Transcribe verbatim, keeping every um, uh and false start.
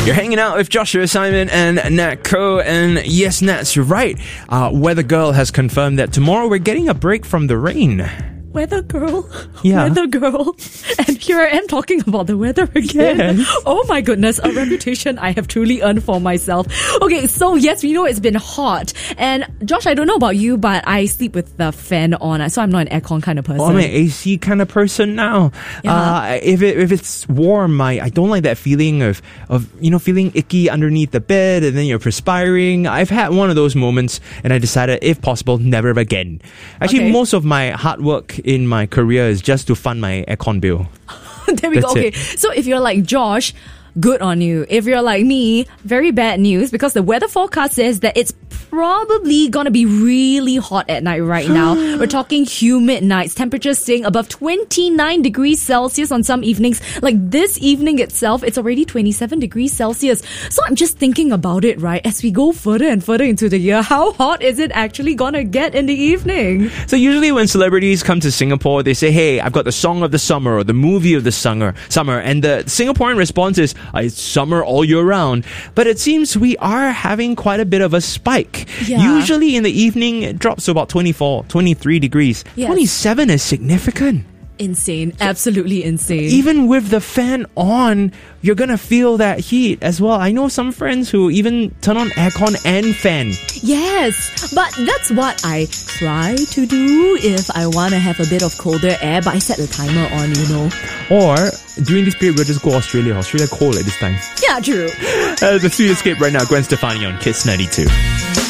You're hanging out with Joshua, Simon, and Nat Ko. And yes, Nat's right. Uh, Weather Girl has confirmed that tomorrow we're getting a break from the rain. Weather girl, Yeah. weather girl, and here I am talking about the weather again. Yes. Oh my goodness, a reputation I have truly earned for myself. Okay, so yes, we know it's been hot, and Josh, I don't know about you, but I sleep with the fan on, so I'm not an aircon kind of person. Oh, I'm an A C kind of person now. Yeah. Uh, if it, if it's warm, I, I don't like that feeling of, of, you know, feeling icky underneath the bed and then you're perspiring. I've had one of those moments and I decided, if possible, never again. Actually, Okay. most of my hard work in my career is just to fund my aircon bill. There we That's go. Okay, it. so if you're like Josh, good on you. If you're like me, very bad news, because the weather forecast says that it's probably gonna be really hot at night right now. We're talking humid nights, temperatures staying above twenty-nine degrees Celsius on some evenings. Like this evening itself, it's already twenty-seven degrees Celsius. So I'm just thinking about it, right? As we go further and further into the year, how hot is it actually gonna get in the evening? So usually when celebrities come to Singapore, they say, hey, I've got the song of the summer or the movie of the summer, summer. And the Singaporean response is, uh, it's summer all year round. But it seems we are having quite a bit of a spike. Yeah. Usually in the evening, it drops to about twenty-four, twenty-three degrees. Yes. twenty-seven is significant. Insane. Absolutely insane. Even with the fan on, you're gonna feel that heat as well. I know some friends who even turn on aircon and fan. Yes, but that's what I try to do if I want to have a bit of colder air, but I set the timer on, you know. Or during this period, we'll just go Australia. Australia cold at this time. Yeah, true. Uh, the Sweet Escape right now. Gwen Stefani on Kiss ninety-two.